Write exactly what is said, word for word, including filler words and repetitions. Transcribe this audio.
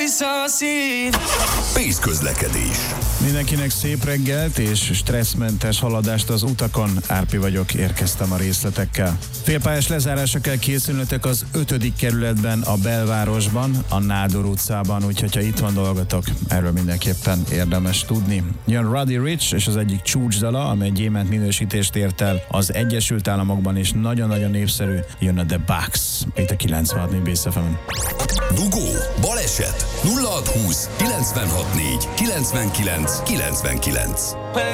Pész közlekedés. Mindenkinek szép reggelt és stresszmentes haladást az utakon. Árpi vagyok, érkeztem a részletekkel. Félpályás lezárásra kell készülnötök az ötödik kerületben, a belvárosban, a Nádor utcában, úgyhogy ha itt van dolgotok, erről mindenképpen érdemes tudni. Jön Roddy Ricch és az egyik csúcsdala, amely gyémánt minősítést ért el az Egyesült Államokban, és nagyon-nagyon népszerű, jön a The Bucks, itt a kilencvenhat négy Bész ef emen. Dugó, baleset, nulla hat húsz kilencvenhat négy kilencvenkilenc kilencvenkilenc.